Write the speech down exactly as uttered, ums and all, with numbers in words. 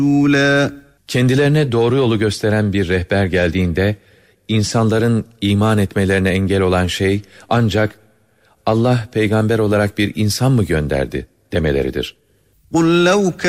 Kendilerine doğru yolu gösteren bir rehber geldiğinde, insanların iman etmelerine engel olan şey ancak Allah peygamber olarak bir insan mı gönderdi demeleridir. قُلْ لَوْ